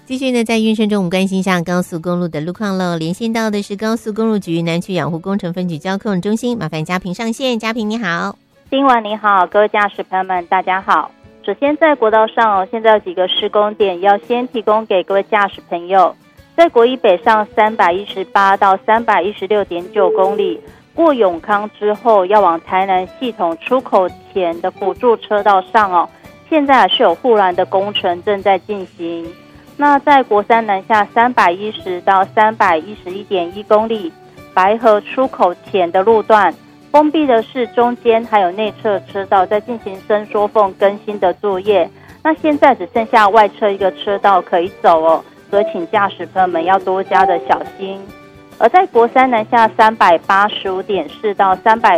继续呢，在运生中我们关心一下高速公路的路况喽。连线到的是高速公路局南区养护工程分局交控中心，麻烦嘉平上线。嘉平你好。 丁婉你好，各位驾驶朋友们大家好。首先在国道上现在有几个施工点要先提供给各位驾驶朋友。在国一北上318到316.9公里，过永康之后要往台南系统出口前的辅助车道上现在是有护栏的工程正在进行。那在国三南下310到311.1公里，白河出口前的路段封闭的是中间还有内侧车道，在进行伸缩缝更新的作业。那现在只剩下外侧一个车道可以走所以请驾驶朋友们要多加的小心。而在国三南下385.4到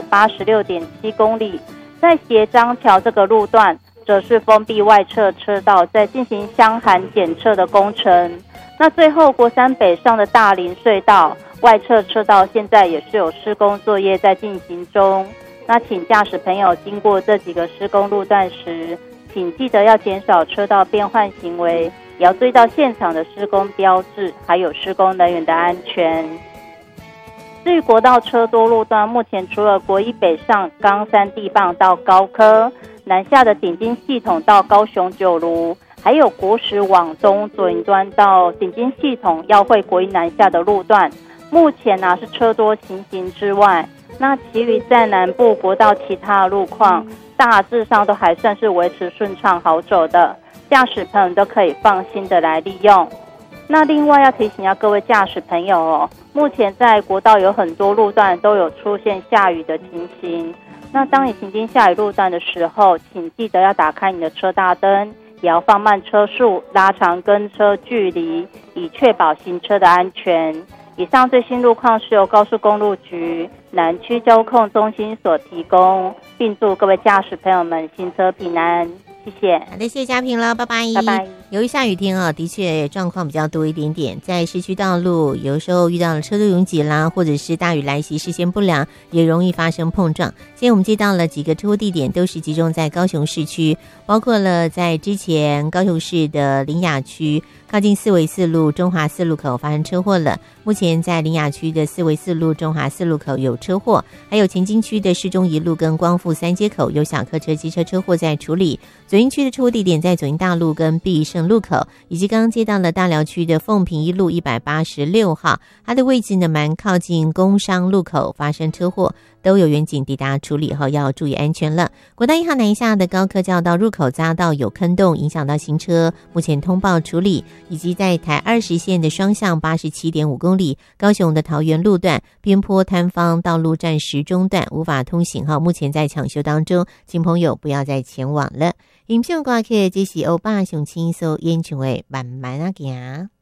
386.7公里，在协章桥这个路段则是封闭外侧车道，在进行箱涵检测的工程。那最后国三北上的大林隧道外侧车道现在也是有施工作业在进行中。那请驾驶朋友经过这几个施工路段时，请记得要减少车道变换行为，也要注意到现场的施工标志还有施工人员的安全。至于国道车多路段，目前除了国一北上冈山地磅到高科，南下的顶金系统到高雄九如，还有国十往东左营端到顶金系统要会国一南下的路段，目前是车多情形之外，那其余在南部国道其他的路况大致上都还算是维持顺畅好走的，驾驶朋友都可以放心的来利用。那另外要提醒一下各位驾驶朋友目前在国道有很多路段都有出现下雨的情形。那当你行经下雨路段的时候，请记得要打开你的车大灯，也要放慢车速，拉长跟车距离，以确保行车的安全。以上最新路况是由高速公路局南区交控中心所提供，并祝各位驾驶朋友们行车平安。谢谢。 好的，谢谢嘉平了，拜拜。 拜拜。 由于下雨天的确状况比较多一点点，在市区道路有时候遇到了车多拥挤啦，或者是大雨来袭视线不良，也容易发生碰撞。现在我们接到了几个车祸地点，都是集中在高雄市区，包括了在之前高雄市的苓雅区靠近四维四路中华四路口发生车祸了，目前在苓雅区的四维四路中华四路口有车祸，还有前进区的市中一路跟光复三街口有小客车机车车祸在处理。左营区的车祸地点在左营大路跟必胜路口，以及刚刚接到了大寮区的凤屏一路186号，它的位置呢蛮靠近工商路口发生车祸，都有员警抵达处理后要注意安全了。国道1号南下的高科教道入口匝道有坑洞，影响到行车，目前通报处理。以及在台20线的双向87.5公里，高雄的桃园路段边坡摊方道路暂时中断，无法通行目前在抢修当中，请朋友不要再前往了。影片挂客这是欧巴熊轻松演唱会慢慢行。